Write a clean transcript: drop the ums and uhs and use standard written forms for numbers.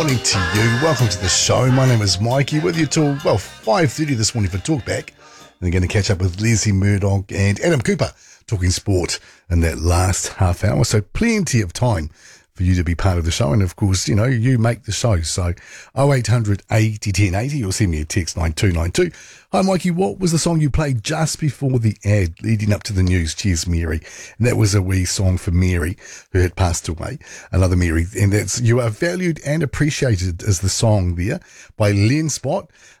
Morning to you. Welcome to the show. My name is Mikey, with you till, 5:30 this morning for Talkback. And I'm going to catch up with Leslie Murdoch and Adam Cooper talking sport in that last half hour. So plenty of time for you to be part of the show. And of course, you make the show. So 0800 80 10 80 or send me a text 9292. Hi, Mikey. What was the song you played just before the ad leading up to the news? Cheers, Mary. And that was a wee song for Mary, who had passed away. Another Mary. And that's You Are Valued and Appreciated is the song there by Len Spot.